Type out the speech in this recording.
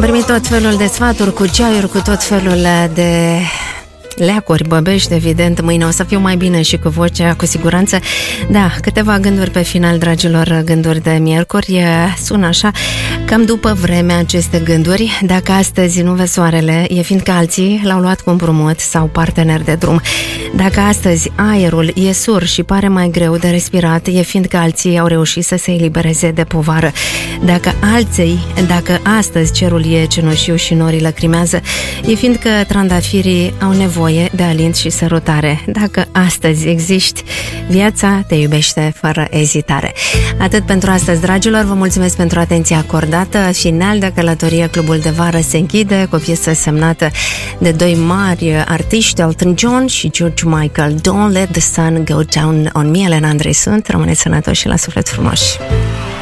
Am primit tot felul de sfaturi cu ceaiuri, cu tot felul de leacuri băbești, evident. Mâine o să fiu mai bine și cu vocea, cu siguranță. Da, câteva gânduri pe final, dragilor, gânduri de miercuri. Sună așa, cam după vreme aceste gânduri. Dacă astăzi nu vezi soarele, e fiindcă alții l-au luat cu împrumut sau partener de drum. Dacă astăzi aerul e sur și pare mai greu de respirat, e fiindcă alții au reușit să se elibereze de povară. Dacă astăzi cerul e cenușiu și norii lăcrimează, e fiindcă trandafirii au nevoie de alint și sărutare. Dacă astăzi existi, viața te iubește fără ezitare. Atât pentru astăzi, dragilor, vă mulțumesc pentru atenția acordată. Final de călătorie, Clubul de Vară se închide cu o piesă semnată de doi mari artiști, Elton John și George Michael. Don't let the sun go down on me. Elena Andrei sunt, rămâneți sănătoși și la suflet frumoși.